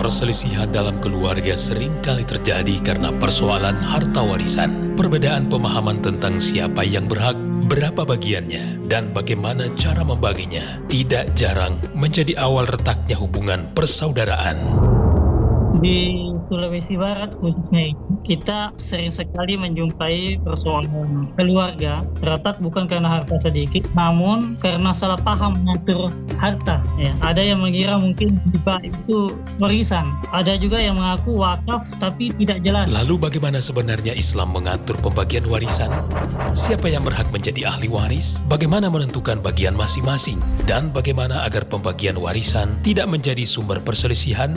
Perselisihan dalam keluarga sering kali terjadi karena persoalan harta warisan. Perbedaan pemahaman tentang siapa yang berhak, berapa bagiannya, dan bagaimana cara membaginya tidak jarang menjadi awal retaknya hubungan persaudaraan. Di Sulawesi Barat khususnya kita sering sekali menjumpai persoalan keluarga retak bukan karena harta sedikit, namun karena salah paham mengatur harta. Ya, ada yang mengira mungkin hibah itu warisan, ada juga yang mengaku wakaf tapi tidak jelas. Lalu bagaimana sebenarnya Islam mengatur pembagian warisan? Siapa yang berhak menjadi ahli waris? Bagaimana menentukan bagian masing-masing? Dan bagaimana agar pembagian warisan tidak menjadi sumber perselisihan?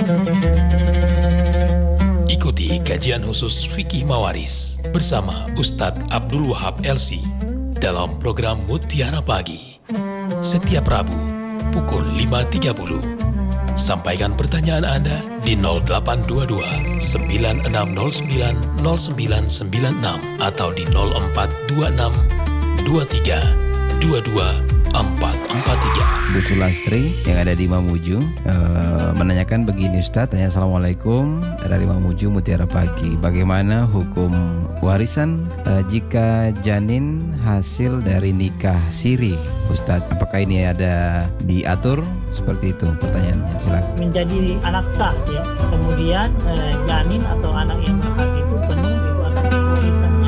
Ikuti kajian khusus Fikih Mawaris bersama Ustadz Abdul Wahab LC dalam program Mutiara Pagi setiap Rabu pukul 5.30. Sampaikan pertanyaan Anda di 0822 9609 0996 atau di 0426 23 22 443. Bu Sulastri yang ada di Mamuju menanyakan begini Ustadz, Assalamualaikum, dari Mamuju Mutiara Pagi. Bagaimana hukum warisan jika janin hasil dari nikah siri Ustadz? Apakah ini ada diatur seperti itu? Pertanyaannya, silakan. Menjadi anak sah ya, kemudian janin atau anak yang berhak itu penuh itu akan warisannya.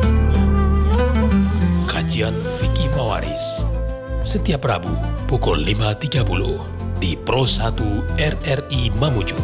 Kajian Fikih Mawaris setiap Rabu pukul 5.30 di Pro 1 RRI Mamuju.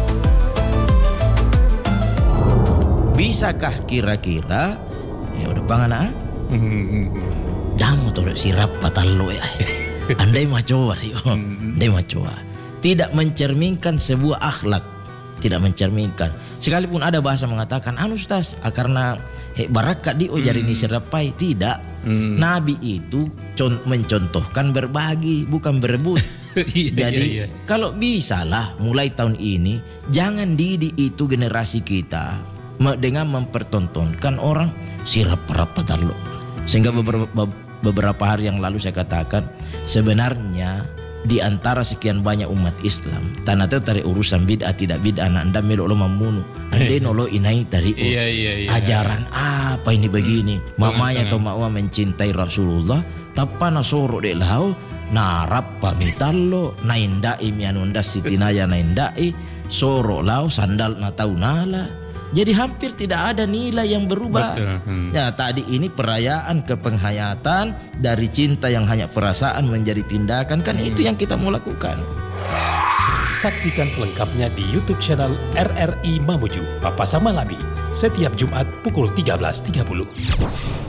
Bisakah kira-kira ya udah pangan damu torok sirap patalo ya. Andai macoa sih. Andai macoa. Tidak mencerminkan sebuah akhlak, tidak mencerminkan. Sekalipun ada bahasa mengatakan Ustaz karena barakat di jari ni sirapai, tidak. Nabi itu mencontohkan berbagi, bukan berebut. Jadi kalau bisalah mulai tahun ini jangan didik itu generasi kita dengan mempertontonkan orang sirap patalo. Sehingga beberapa hari yang lalu saya katakan sebenarnya di antara sekian banyak umat Islam tanah tarik urusan bid'ah tidak bid'ah anda melok lo membunuh ande nolo inai tari ajaran apa ini begini mamanya atau mawa mencintai Rasulullah tapana soro de lau narap pamitalo naindai mianunda sitinaya naindai soro lau sandal na taunala. Jadi hampir tidak ada nilai yang berubah. Ya, tadi ini perayaan kepenghayatan dari cinta yang hanya perasaan menjadi tindakan, kan itu yang kita mau lakukan. Saksikan selengkapnya di YouTube channel RRI Mamuju Papa Sama Labi setiap Jumat pukul 13.30.